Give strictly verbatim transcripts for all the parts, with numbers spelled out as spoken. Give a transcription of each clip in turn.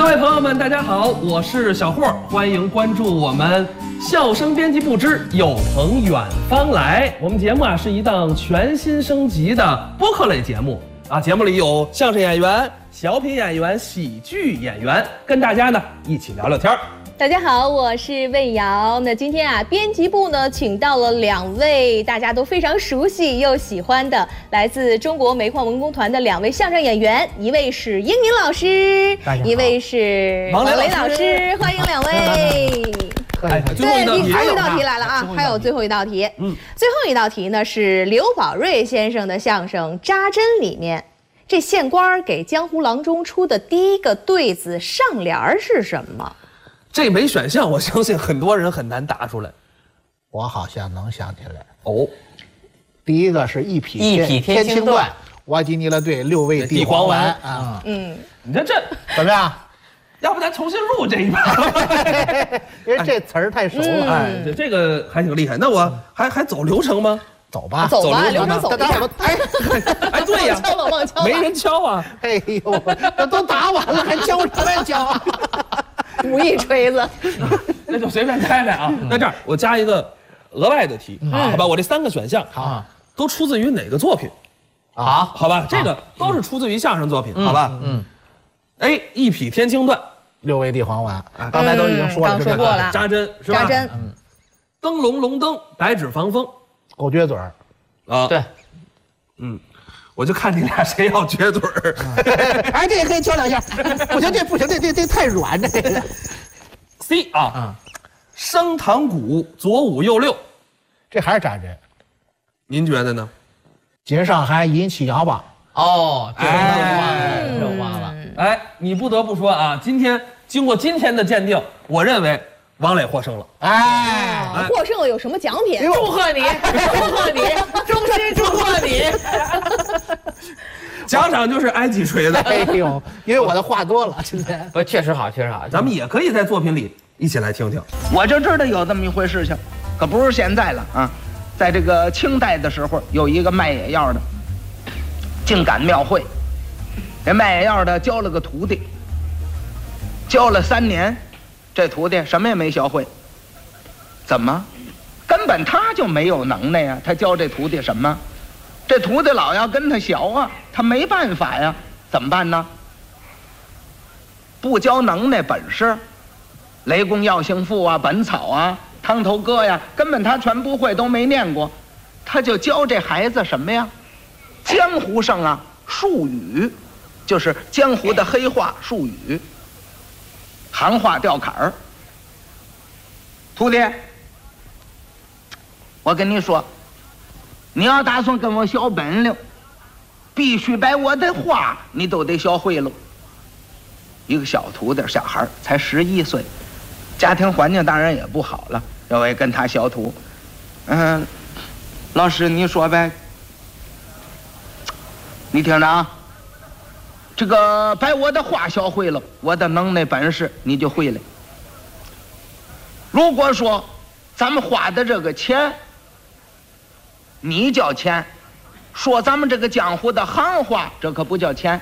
各位朋友们，大家好，我是小霍，欢迎关注我们笑声编辑部之有朋远方来。我们节目啊是一档全新升级的播客类节目啊，节目里有相声演员、小品演员、喜剧演员，跟大家呢一起聊聊天。 大家好，我是魏瑶。那今天啊，编辑部呢请到了两位大家都非常熟悉又喜欢的，来自中国煤矿文工团的两位相声演员，一位是英宁老师，一位是王雷老师，欢迎两位。 哎，最后一道题， 最后一道题来了啊！还有最后一道题，嗯，最后一道题呢是刘宝瑞先生的相声《扎针》里面，这县官给江湖郎中出的第一个对子上联是什么？ 这没选项，我相信很多人很难答出来。 我好像能想起来哦。 第一个是一匹一匹天青缎， 我给你了对六味地黄丸啊。 嗯， 你看这怎么样？ 要不咱重新录这一把？ 因为这词儿太熟了。 哎，这这个还挺厉害。那我还还走流程吗？ 走吧， 走吧， 流程走一下。 哎哎，对呀， 敲了忘敲， 没人敲啊。 哎呦，这都打完了，还敲什么敲啊？ 武艺锤子， 那就随便猜猜啊。那这样，我加一个额外的题，好吧？我这三个选项好， 都出自于哪个作品？ 好， 好吧，这个都是出自于相声作品，好吧？嗯。A 一匹天青缎， 六味地黄丸，刚才都已经说了， 刚说过了。 扎针是吧？ 扎针。 嗯。灯笼龙灯，白纸防风， 狗撅嘴儿。 啊， 对。 嗯。我就看你俩谁要撅嘴儿， 哎，这也可以敲两下。不行，这不行，这这这太软，这个。 C 啊，嗯，升堂鼓，左五右六， 这还是扎针。 您觉得呢？ 锦上还引起摇吧。 哦，这哎， 这忘了。 哎，你不得不说啊，今天经过今天的鉴定，我认为王磊获胜了。 哎， 获胜了有什么奖品？ 祝贺你，祝贺你，衷心祝贺你。 奖赏就是挨几锤子。 哎呦，因为我的话多了，今天。 不，确实好，确实好。 咱们也可以在作品里一起来听听。 我就知道有这么一回事情，可不是现在了啊。在这个清代的时候，有一个卖野药的，竟赶庙会。这卖野药的教了个徒弟，教了三年，这徒弟什么也没学会。怎么？根本他就没有能耐呀！他教这徒弟什么？这徒弟老要跟他学啊，他没办法呀，怎么办呢？不教能耐本事，雷公药性赋啊、本草啊、汤头歌呀，根本他全不会，都没念过。他就教这孩子什么呀？江湖上啊，术语，就是江湖的黑话术语，行话吊坎儿。徒弟，我跟你说，你要打算跟我学本领，必须把我的话你都得学会了。一个小徒弟，小孩才十一岁，家庭环境当然也不好了，我也跟他学徒。嗯，老师你说呗，你听着啊，这个把我的话学会了，我的能耐本事你就会了。如果说咱们花的这个钱你叫钱，说咱们这个江湖的行话，这可不叫钱，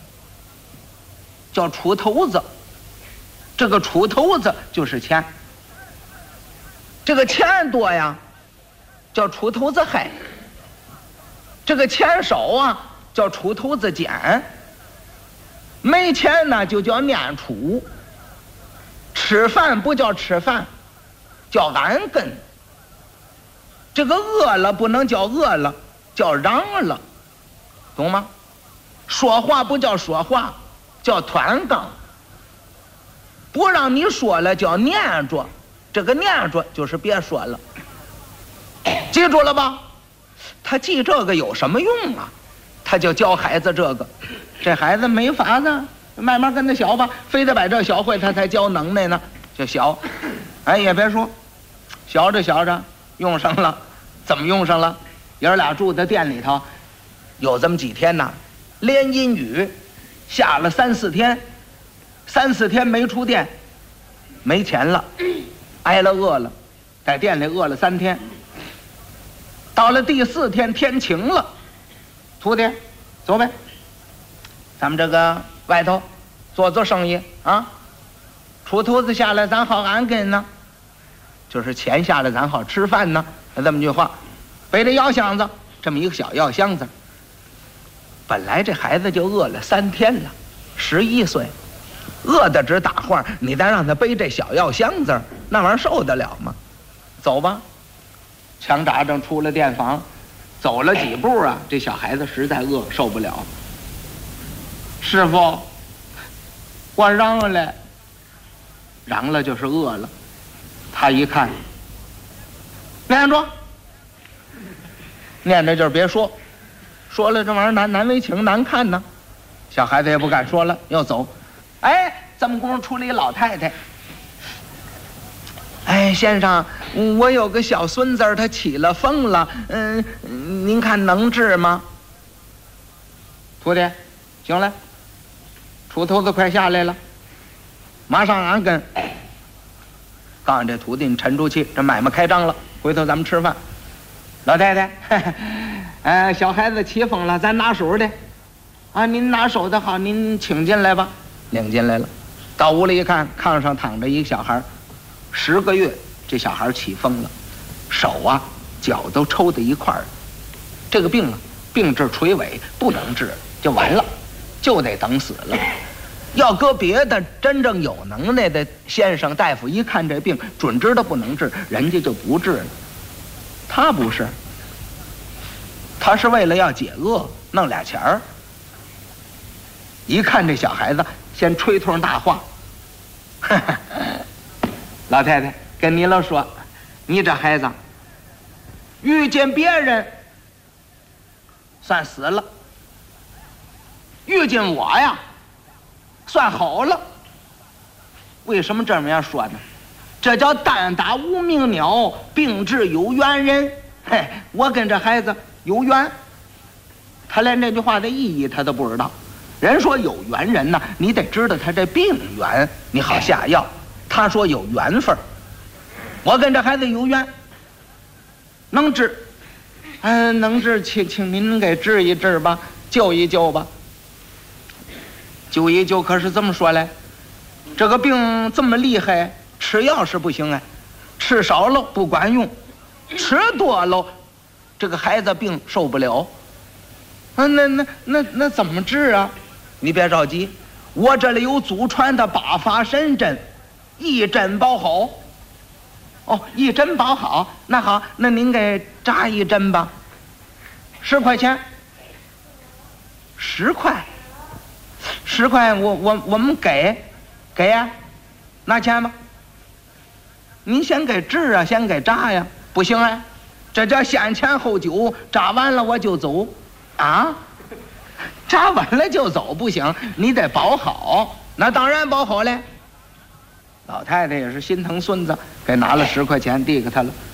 叫出头子。这个出头子就是钱，这个钱多呀，叫出头子嗨；这个钱少啊，叫出头子捡。没钱呢，就叫念出。吃饭不叫吃饭，叫安根。这个饿了不能叫饿了，叫嚷了，懂吗？说话不叫说话，叫团纲。不让你说了叫念着，这个念着就是别说了，记住了吧？他记这个有什么用啊？他就教孩子这个，这孩子没法子，慢慢跟他学吧，非得把这学会他才教能耐呢，就学。哎，也别说，学着学着用上了，怎么用上了？爷儿俩住在店里头，有这么几天呢，连阴雨，下了三四天，三四天没出店，没钱了，挨了饿了，在店里饿了三天。到了第四天天晴了，徒弟，走呗，咱们这个外头做做生意啊，出头子下来咱好安根呢，就是钱下来咱好吃饭呢，这么句话。背着药箱子，这么一个小药箱子，本来这孩子就饿了三天了，十一岁，饿得直打晃，你再让他背这小药箱子，那玩意儿受得了吗？走吧，强扎正出了店房，走了几步啊，这小孩子实在饿，受不了。师傅，我嚷了，嚷了就是饿了。他一看，念着，念着就是别说，说了这玩意儿难难为情难看呢。小孩子也不敢说了，要走。哎，这么功夫出来一老太太。哎，先生，我有个小孙子，他起了风了，嗯，您看能治吗？徒弟，行了，锄头子快下来了，马上安根。告诉这徒弟，你沉住气，这买卖开张了，回头咱们吃饭。老太太，哎，小孩子起风了，咱拿手的，啊，您拿手的好，您请进来吧。领进来了，到屋里一看，炕上躺着一个小孩。十个月，这小孩起风了，手啊、脚都抽在一块儿。这个病啊，病至垂尾，不能治，就完了，就得等死了。要搁别的真正有能耐的先生大夫，一看这病，准知道不能治，人家就不治了。他不是，他是为了要解饿，弄俩钱儿。一看这小孩子，先吹通大话。哈哈，老太太跟你了说，你这孩子遇见别人算死了，遇见我呀算好了。为什么这么样说呢？这叫单打无名鸟，并治有缘人。嘿，我跟这孩子有缘，他连这句话的意义他都不知道。人说有缘人呢，你得知道他这病缘，你好下药。他说有缘分，我跟这孩子有缘，能治，嗯、呃，能治，请请您给治一治吧，救一救吧。救一救，可是这么说嘞，这个病这么厉害，吃药是不行哎，吃少了不管用，吃多了，这个孩子病受不了。啊，那那那那怎么治啊？你别着急，我这里有祖传的八法神针，一针包好。哦，一针包好，那好，那您给扎一针吧，十块钱。十块，十块我，我我我们给，给呀、啊，拿钱吧。您先给治啊，先给扎呀，不行啊，这叫先钱后酒，扎完了我就走，啊，扎完了就走不行，你得包好。那当然包好了。老太太也是心疼孙子，给拿了十块钱递给他了。